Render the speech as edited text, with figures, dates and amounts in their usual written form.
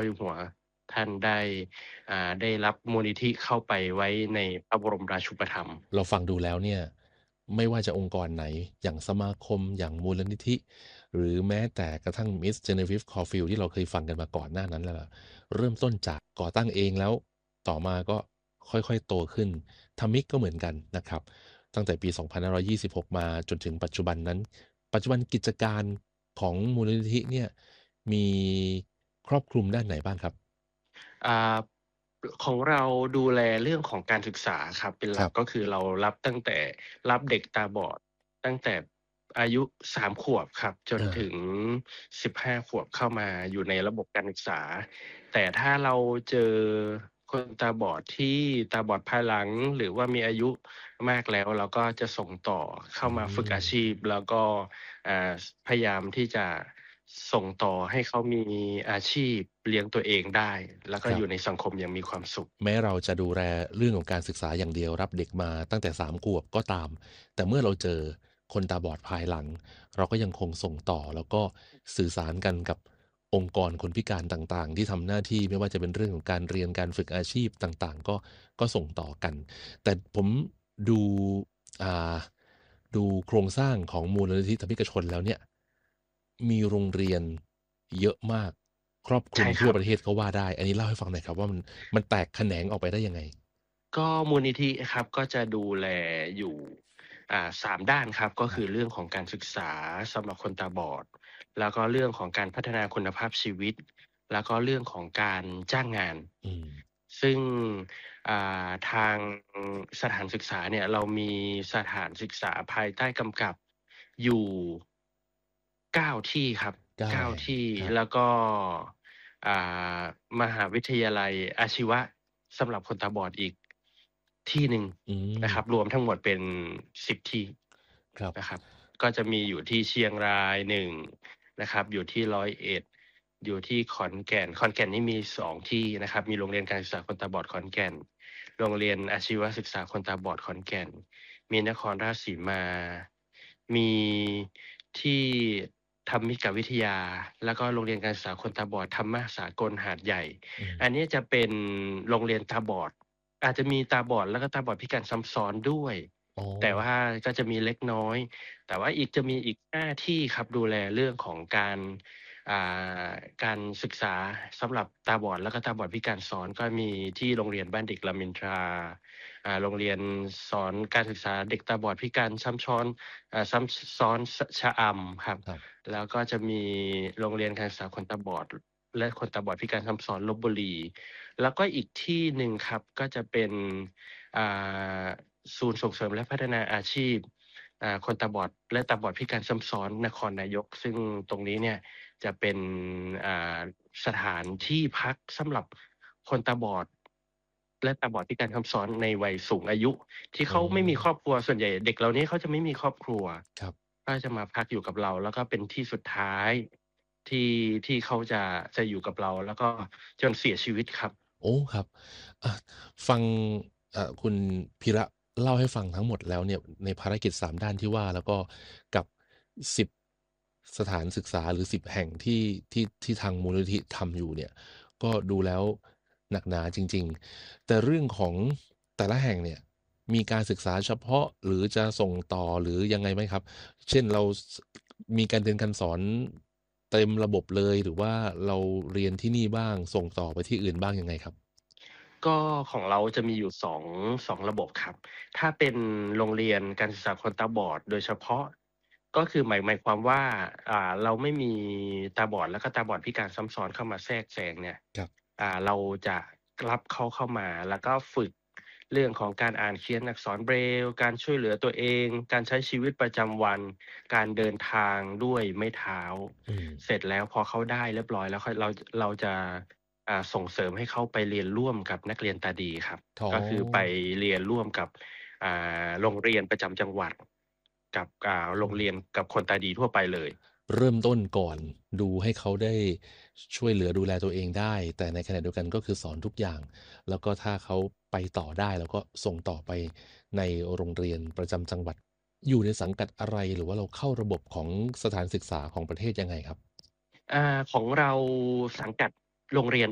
อยู่หัวท่านได้รับมูลนิธิเข้าไปไว้ในพระบรมราชูปถัมภ์เราฟังดูแล้วเนี่ยไม่ว่าจะองค์กรไหนอย่างสมาคมอย่างมูลนิธิหรือแม้แต่กระทั่ง Miss Genevieve Caulfield ที่เราเคยฟังกันมาก่อนหน้านั้นแล้วล่ะเริ่มต้นจากก่อตั้งเองแล้วต่อมาก็ค่อยๆโตขึ้นทำมิกก็เหมือนกันนะครับตั้งแต่ปี2526มาจนถึงปัจจุบันนั้นปัจจุบันกิจการของมูลนิธิเนี่ยมีครอบคลุมด้านไหนบ้างครับอ่าของเราดูแลเรื่องของการศึกษาครับเป็นหลักก็ครับคือเรารับเด็กตาบอดตั้งแต่อายุ3ขวบครับจนอาถึง15ขวบเข้ามาอยู่ในระบบการศึกษาแต่ถ้าเราเจอคนตาบอดที่ตาบอดภายหลังหรือว่ามีอายุมากแล้วเราก็จะส่งต่อเข้าอืมาฝึกอาชีมพแล้วก็พยายามที่จะส่งต่อให้เขามีอาชีพเลี้ยงตัวเองได้แล้วก็อยู่ในครับสังคมอย่างมีความสุขแม้เราจะดูแลเรื่องของการศึกษาอย่างเดียวรับเด็กมาตั้งแต่3ขวบก็ตามแต่เมื่อเราเจอคนตาบอดภายหลังเราก็ยังคงส่งต่อแล้วก็สื่อสารกันกับองค์กรคนพิการต่างๆที่ทำหน้าที่ไม่ว่าจะเป็นเรื่องของการเรียนการฝึกอาชีพต่างๆก็ส่งต่อกันแต่ผมดูอ่าดูโครงสร้างของมูลนิธิธรรมิกชนแล้วเนี่ยมีโรงเรียนเยอะมาก ครอบคลุใช่ครับมทั่วประเทศก็ว่าได้อันนี้เล่าให้ฟังหน่อยครับว่ามันแตกแขนงออกไปได้ยังไงก็มูลนิธิครับก็จะดูแลอยู่3ด้านครับก็คืออาเรื่องของการศึกษาสำหรับคนตาบอดแล้วก็เรื่องของการพัฒนาคุณภาพชีวิตแล้วก็เรื่องของการจ้างงานอืมซึ่งทางสถานศึกษาเนี่ยเรามีสถานศึกษาภายใต้กำกับอยู่9ที่ครับ 9 9 แห่งที่ครับแล้วก็อ่ามหาวิทยาลัยอาชีวะ สำหรับคนตาบอดอีกที่หนึ่งอืมนะครับรวมทั้งหมดเป็น10ที่ครับนะครับก็จะมีอยู่ที่เชียงราย1นะครับอยู่ที่101อยู่ที่ขอนแก่นขอนแก่นนี่มี2ที่นะครับมีโรงเรียนการศึกษาคนตาบอดขอนแก่นโรงเรียนอาชีวศึกษาคนตาบอดขอนแก่นมีนครราชสีมามีที่ธรรมิกวิทยาแล้วก็โรงเรียนการศึกษาคนตาบอดธรรมสากลหาดใหญ่อืมอันนี้จะเป็นโรงเรียนตาบอดอาจจะมีตาบอดแล้วก็ตาบอดพิการซ้ำซ้อนด้วยอ๋อแต่ว่าก็จะมีเล็กน้อยแต่ว่าจะมีอีก5ที่ครับดูแลเรื่องของอ่าการศึกษาสำหรับตาบอดแล้วก็ตาบอดพิการซ้อนก็มีที่โรงเรียนบ้านเด็กรามอินทราโรงเรียนสอนการศึกษาเด็กตาบอดพิการซ้ำซ้อนซ้ำซ้อนชะอำครับครับแล้วก็จะมีโรงเรียนการศึกษาคนตาบอด และคนตาบอดพิการซ้ำซ้อนลพบุรีแล้วก็อีกที่หนึ่งครับก็จะเป็นอ่าศูนย์ส่งเสริมและพัฒนาอาชีพคนตาบอดและตาบอดพิการซ้ำซ้อนนครนายกซึ่งตรงนี้เนี่ยจะเป็นอ่าสถานที่พักสำหรับคนตาบอดและตาบอดพิการซ้ำซ้อนในวัยสูงอายุที่อืเขาไม่มีครอบมครัวส่วนใหญ่เด็กเหล่านี้เขาจะไม่มีครอบครัวครับก็จะมาพักอยู่กับเราแล้วก็เป็นที่สุดท้าย ที่ที่เขาจะอยู่กับเราแล้วก็จนเสียชีวิตครับโอ้ครับอาฟังคุณพีระเล่าให้ฟังทั้งหมดแล้วเนี่ยในภารกิจ3ด้านที่ว่าแล้วก็กับ10สถานศึกษาหรือ10แห่งที่ทางมูลนิธิทำอยู่เนี่ยก็ดูแล้วหนักหนาจริงๆแต่เรื่องของแต่ละแห่งเนี่ยมีการศึกษาเฉพาะหรือจะส่งต่อหรือยังไงไหมครับ เช่นเรามีการเรียนการสอนเต็มระบบเลยหรือว่าเราเรียนที่นี่บ้างส่งต่อไปที่อื่นบ้างยังไงครับก็ของเราจะมีอยู่2ระบบครับถ้าเป็นโรงเรียนการศึกษาคนตาบอดโดยเฉพาะก็คือหมายความว่าเราไม่มีตาบอดแล้วก็ตาบอดพิการซ้ำซ้อนเข้ามาแทรกแซงเนี่ยครับเราจะรับเขาเข้ามาแล้วก็ฝึกเรื่องของการอ่านเขียนอักษร Braille การช่วยเหลือตัวเองการใช้ชีวิตประจำวันการเดินทางด้วยไม้เท้าอืมเสร็จแล้วพอเขาได้เรียบร้อยแล้วเราจะส่งเสริมให้เขาไปเรียนร่วมกับนักเรียนตาดีครับอ๋อก็คือไปเรียนร่วมกับโรงเรียนประจำจังหวัดกับโรอืมงเรียนกับคนตาดีทั่วไปเลยเริ่มต้นก่อนดูให้เขาได้ช่วยเหลือดูแลตัวเองได้แต่ในขณะเดียวกันก็คือสอนทุกอย่างแล้วก็ถ้าเขาไปต่อได้เราก็ส่งต่อไปในโรงเรียนประจำจังหวัดอยู่ในสังกัดอะไรหรือว่าเราเข้าระบบของสถานศึกษาของประเทศยังไงครับของเราสังกัดโรงเรียน